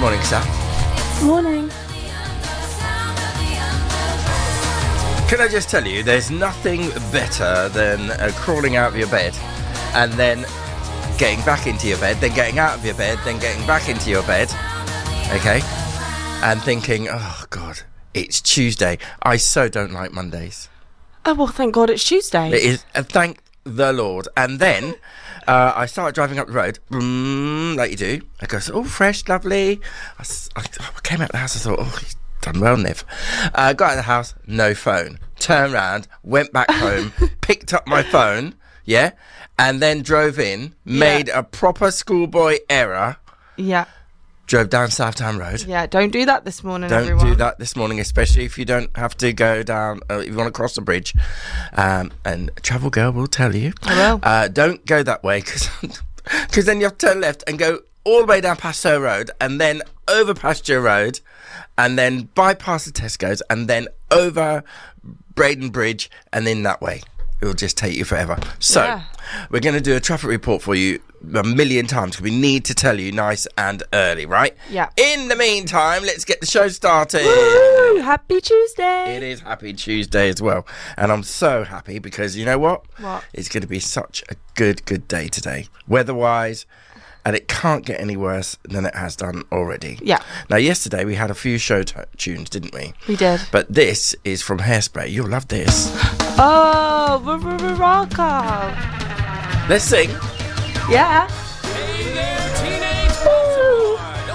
Morning, Sam. Morning. Can I just tell you, there's nothing better than crawling out of your bed and then getting back into your bed, then getting out of your bed, then getting back into your bed, okay, and thinking, oh, God, it's Tuesday. I so don't like Mondays. Oh, well, thank God it's Tuesday. It is, thank the Lord. And then I started driving up the road, like you do. I go, oh, fresh, lovely. I came out of the house, I thought, oh, he's done well, Niv. Got out of the house, no phone. Turned round, went back home, picked up my phone, yeah, and then drove in, made a proper schoolboy error. Yeah. Drove down Southtown Road. Yeah, don't do that this morning, Don't everyone. do that this morning, especially if you don't have to go down, if you want to cross the bridge. And Travel Girl will tell you. I will. Don't go that way, because then you have to turn left and go all the way down Pasteur Road, and then over Pasteur Road, and then bypass the Tesco's, and then over Braden Bridge, and then that way. It will just take you forever. So, we're going to do a traffic report for you a million times, because we need to tell you nice and early, right? Yeah. In the meantime, let's get the show started. Woo! Happy Tuesday. It is Happy Tuesday as well. And I'm so happy because you know what? What? It's going to be such a good day today. Weather-wise, and it can't get any worse than it has done already. Yeah. Now, yesterday we had a few show tunes, didn't we? We did. But this is from Hairspray. You'll love this. Oh, Rocco. Let's sing. Yeah.